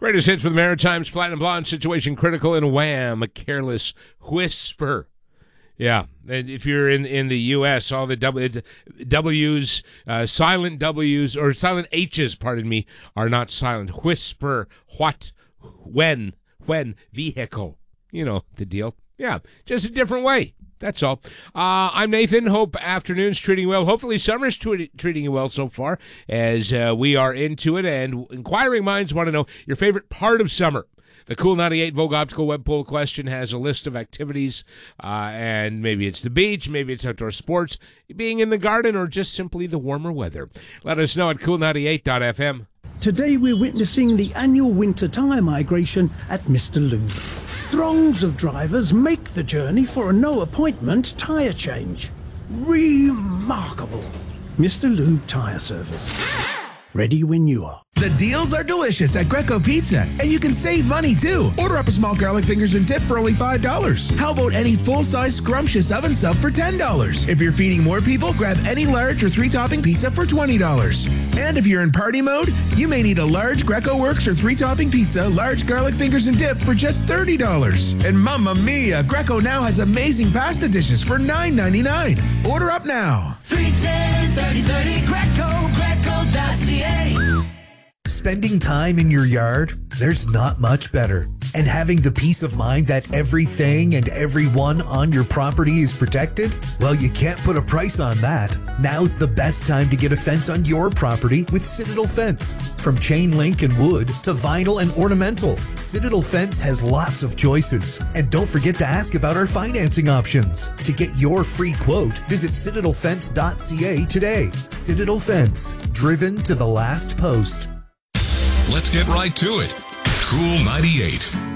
Greatest hits with Maritimes, Platinum Blonde, Situation Critical, and Wham, A Careless Whisper. Yeah, and if you're in the U.S., all the W's, silent W's, or silent H's, pardon me, are not silent. Whisper, what, when, vehicle. You know the deal. Yeah, just a different way. That's all. I'm Nathan. Hope afternoon's treating you well. Hopefully summer's treating you well so far as we are into it. And inquiring minds want to know your favorite part of summer. The Cool 98 Vogue Optical Web Poll question has a list of activities, and maybe it's the beach, maybe it's outdoor sports, being in the garden, or just simply the warmer weather. Let us know at cool98.fm. Today we're witnessing the annual winter tyre migration at Mr. Lube. Throngs of drivers make the journey for a no-appointment tyre change. Remarkable. Mr. Lube Tyre Service. Ready when you are. The deals are delicious at Greco Pizza, and you can save money too. Order up a small garlic fingers and dip for only $5. How about any full-size scrumptious oven sub for $10? If you're feeding more people, grab any large or 3-topping pizza for $20. And if you're in party mode, you may need a large Greco Works or 3-topping pizza, large garlic fingers and dip for just $30. And mamma mia, Greco now has amazing pasta dishes for $9.99. Order up now. 310-3030 Greco.ca. Spending time in your yard, there's not much better. And having the peace of mind that everything and everyone on your property is protected? Well, you can't put a price on that. Now's the best time to get a fence on your property with Citadel Fence. From chain link and wood to vinyl and ornamental, Citadel Fence has lots of choices. And don't forget to ask about our financing options. To get your free quote, visit citadelfence.ca today. Citadel Fence, driven to the last post. Let's get right to it. Cool 98.